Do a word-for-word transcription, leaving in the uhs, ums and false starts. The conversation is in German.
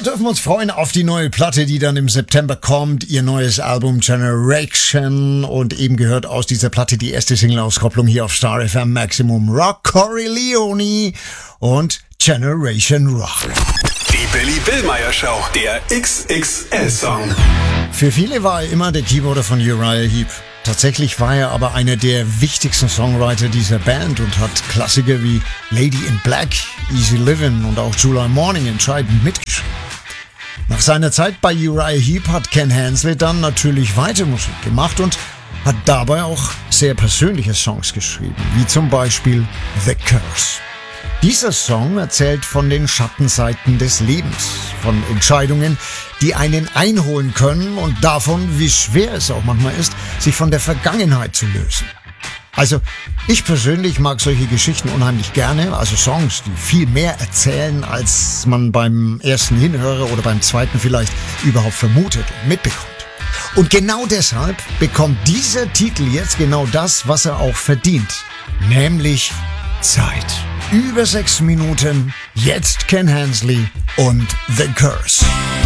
dürfen uns freuen auf die neue Platte, die dann im September kommt. Ihr neues Album Generation. Und eben gehört aus dieser Platte die erste Single-Auskopplung hier auf Star F M Maximum Rock. Corey Leone und Generation Rock. Die Billy Billmeyer Show, der X X L-Song. Für viele war er immer der Keyboarder von Uriah Heep. Tatsächlich war er aber einer der wichtigsten Songwriter dieser Band und hat Klassiker wie Lady in Black, Easy Livin' und auch July Morning entscheidend mitgeschrieben. Nach seiner Zeit bei Uriah Heep hat Ken Hensley dann natürlich weiter Musik gemacht und hat dabei auch sehr persönliche Songs geschrieben, wie zum Beispiel The Curse. Dieser Song erzählt von den Schattenseiten des Lebens, von Entscheidungen, die einen einholen können und davon, wie schwer es auch manchmal ist, sich von der Vergangenheit zu lösen. Also, ich persönlich mag solche Geschichten unheimlich gerne, also Songs, die viel mehr erzählen, als man beim ersten Hinhörer oder beim zweiten vielleicht überhaupt vermutet und mitbekommt. Und genau deshalb bekommt dieser Titel jetzt genau das, was er auch verdient, nämlich Zeit. Über sechs Minuten, jetzt Ken Hensley und The Curse.